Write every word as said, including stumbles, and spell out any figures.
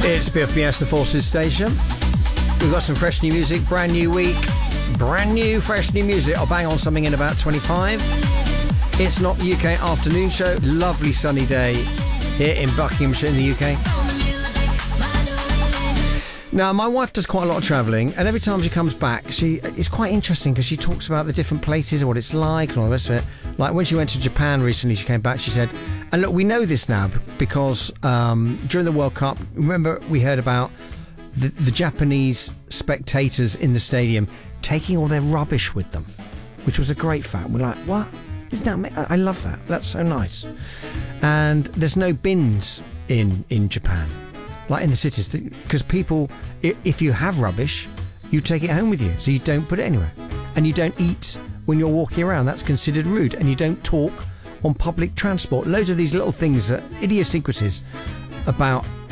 It's B F B S, the Forces Station. We've got some fresh new music, brand new week, brand new fresh new music. I'll bang on something in about twenty-five. It's not the U K afternoon show. Lovely sunny day here in Buckinghamshire in the U K. Now, my wife does quite a lot of travelling, and every time she comes back, she it's quite interesting because she talks about the different places and what it's like and all the rest of it. Like when she went to Japan recently, she came back, she said, and look, we know this now because um, during the World Cup, remember we heard about the, the Japanese spectators in the stadium taking all their rubbish with them, which was a great fact. We're like, what? Isn't that? I love that. That's so nice. And there's no bins in in Japan, like in the cities, because people, if you have rubbish, you take it home with you, so you don't put it anywhere, and you don't eat when you're walking around. That's considered rude, and you don't talk on public transport. Loads of these little things, uh, idiosyncrasies about